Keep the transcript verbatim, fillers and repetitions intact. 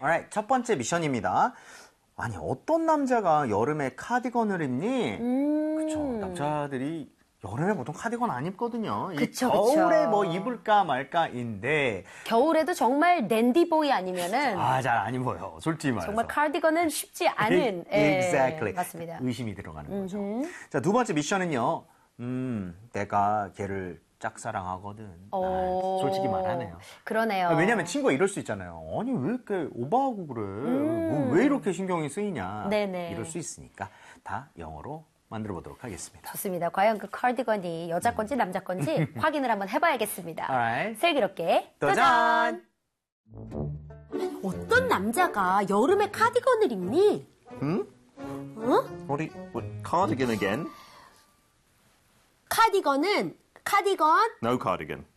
Alright, 첫 번째 미션입니다. 아니, 어떤 남자가 여름에 카디건을 입니? 음. 그쵸, 남자들이 여름에 보통 카디건 안 입거든요. 그쵸, 겨울에 그쵸. 뭐 입을까 말까인데. 겨울에도 정말 댄디보이 아니면은 아, 잘 안 입어요. 솔직히 말해서. 정말 카디건은 쉽지 않은. 예, exactly. 맞습니다. 의심이 들어가는 거죠. 음흠. 자, 두 번째 미션은요. 음, 내가 걔를 짝사랑하거든. 아, 솔직히 말하네요. 그러네요. 왜냐면 친구가 이럴 수 있잖아요. 아니, 왜 이렇게 오버하고 그래? 음. 뭐, 왜 이렇게 신경이 쓰이냐? 네네. 이럴 수 있으니까 다 영어로 만들어 보도록 하겠습니다. 좋습니다. 과연 그 카디건이 여자 건지 남자 건지 확인을 한번 해봐야겠습니다. Alright. 슬기롭게 도전! 어떤 남자가 여름에 카디건을 입니? Hmm? 어? What, do you, what cardigan again? 카디건은 카디건 No cardigan.